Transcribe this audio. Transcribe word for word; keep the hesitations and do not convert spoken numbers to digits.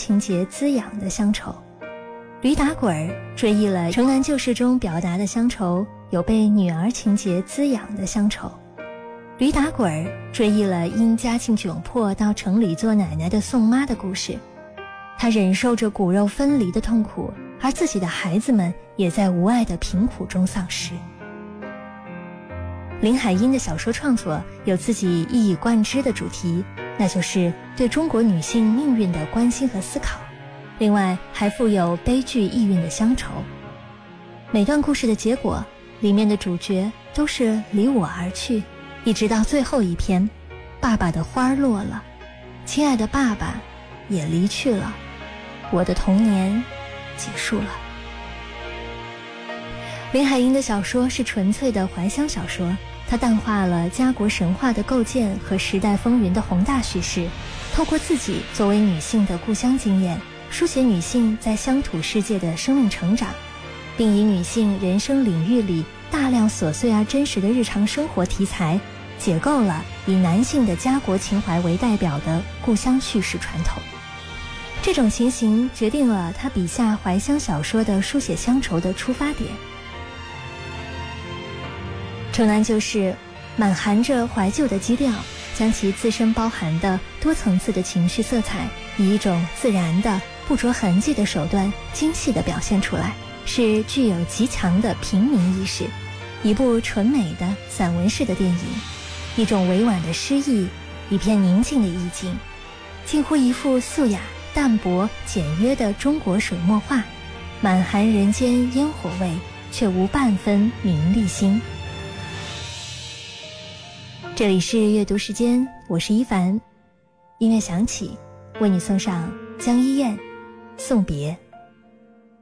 情节滋养的乡愁。驴打滚儿追忆了城南旧事中表达的乡愁，有被女儿情节滋养的乡愁。驴打滚儿追忆了因家境窘迫到城里做奶奶的宋妈的故事，她忍受着骨肉分离的痛苦，而自己的孩子们也在无爱的贫苦中丧失。林海音的小说创作有自己一以贯之的主题，那就是对中国女性命运的关心和思考，另外还富有悲剧意蕴的乡愁。每段故事的结果，里面的主角都是离我而去，一直到最后一篇，爸爸的花落了，亲爱的爸爸也离去了，我的童年结束了。林海音的小说是纯粹的怀乡小说，它淡化了家国神话的构建和时代风云的宏大叙事，透过自己作为女性的故乡经验，书写女性在乡土世界的生命成长，并以女性人生领域里大量琐碎而真实的日常生活题材，解构了以男性的家国情怀为代表的故乡叙事传统。这种情形决定了他笔下怀乡小说的书写乡愁的出发点。城南旧事满含着怀旧的基调，将其自身包含的多层次的情绪色彩，以一种自然的不着痕迹的手段精细地表现出来，是具有极强的平民意识，一部纯美的散文式的电影，一种委婉的诗意，一片宁静的意境，近乎一幅素雅淡泊简约的中国水墨画，满含人间烟火味，却无半分名利心。这里是阅读时间，我是一凡，音乐响起，为你送上江一燕送别。